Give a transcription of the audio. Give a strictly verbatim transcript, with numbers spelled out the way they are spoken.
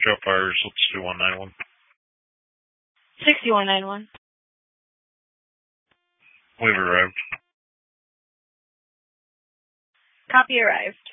Joe fires. Let's do one nine one. sixty-one ninety-one. We've arrived. Copy arrived.